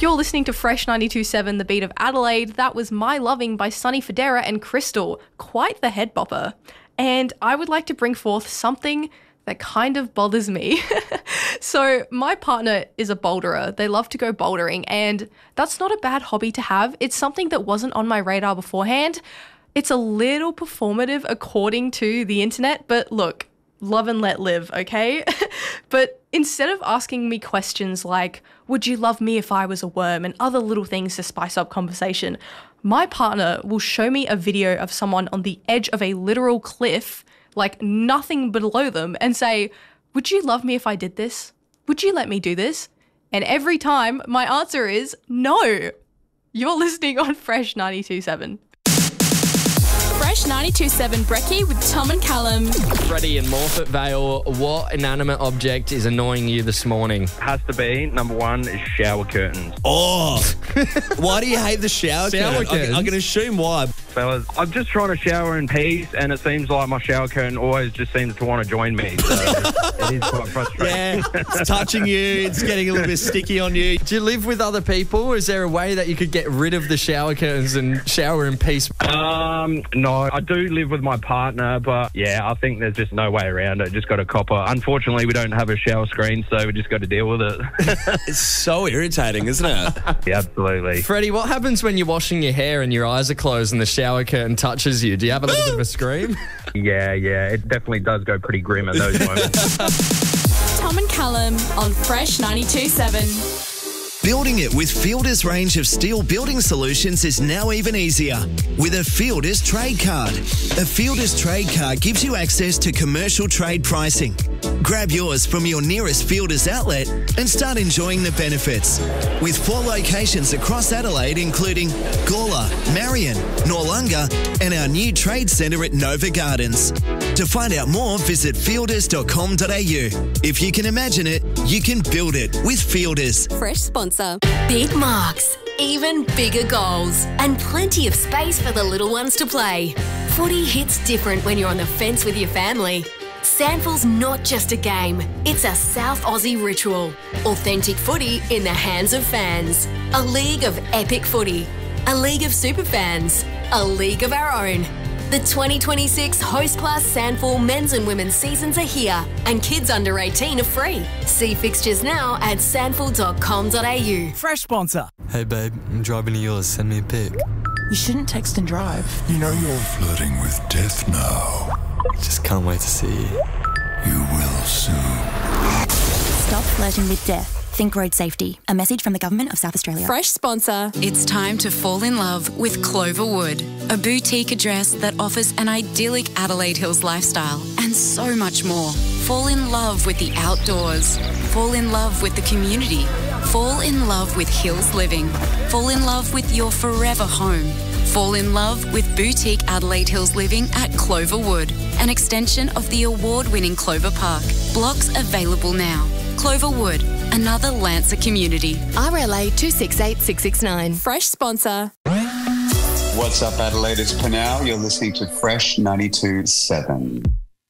You're listening to Fresh 92.7, the beat of Adelaide. That was My Loving by Sonny Fodera and Crystal. Quite the head bopper. And I would like to bring forth something that kind of bothers me. So my partner is a boulderer. They love to go bouldering, and that's not a bad hobby to have. It's something that wasn't on my radar beforehand. It's a little performative according to the internet, but look, love and let live, okay? But instead of asking me questions like, would you love me if I was a worm, and other little things to spice up conversation, my partner will show me a video of someone on the edge of a literal cliff, like nothing below them, and say, would you love me if I did this? Would you let me do this? And every time my answer is no. You're listening on Fresh 92.7. Fresh 92.7 Brekkie with Tom and Callum. Freddie in Morphett Vale, what inanimate object is annoying you this morning? Has to be, number one, is shower curtains. Oh, why do you hate the shower curtain? curtains? I can assume why. Fellas, I'm just trying to shower in peace, and it seems like my shower curtain always just seems to want to join me. So it is quite frustrating. Yeah, it's touching you. It's getting a little bit sticky on you. Do you live with other people? Is there a way that you could get rid of the shower curtains and shower in peace? No, I do live with my partner, but yeah, I think there's just no way around it. Just got to copper. Unfortunately, we don't have a shower screen, so we just got to deal with it. It's so irritating, isn't it? Yeah, absolutely. Freddie, what happens when you're washing your hair and your eyes are closed and the shower curtain touches you? Do you have a little bit of a scream? Yeah, it definitely does go pretty grim at those moments. Tom and Callum on Fresh 92.7. Building it with Fielder's range of steel building solutions is now even easier with a Fielder's Trade Card. A Fielder's Trade Card gives you access to commercial trade pricing. Grab yours from your nearest Fielder's outlet and start enjoying the benefits. With 4 locations across Adelaide, including Gawler, Marion, Noarlunga, and our new trade centre at Nova Gardens. To find out more, visit fielders.com.au. If you can imagine it, you can build it with Fielders. Fresh sponsor. Big marks, even bigger goals, and plenty of space for the little ones to play. Footy hits different when you're on the fence with your family. Sandful's not just a game, it's a South Aussie ritual. Authentic footy in the hands of fans. A league of epic footy. A league of super fans. A league of our own. The 2026 Host Class Sandful men's and women's seasons are here, and kids under 18 are free. See fixtures now at sandful.com.au. Fresh sponsor. Hey babe, I'm driving to yours. Send me a pic. You shouldn't text and drive. You know you're flirting with death now. Just can't wait to see you. You will soon. Stop flirting with death. Think road safety. A message from the Government of South Australia. Fresh sponsor. It's time to fall in love with Cloverwood, a boutique address that offers an idyllic Adelaide Hills lifestyle and so much more. Fall in love with the outdoors. Fall in love with the community. Fall in love with Hills Living. Fall in love with your forever home. Fall in love with boutique Adelaide Hills Living at Cloverwood, an extension of the award-winning Clover Park. Blocks available now. Cloverwood, another Lancer community. RLA 268669. Fresh sponsor. What's up, Adelaide? It's Panal. You're listening to Fresh 92.7.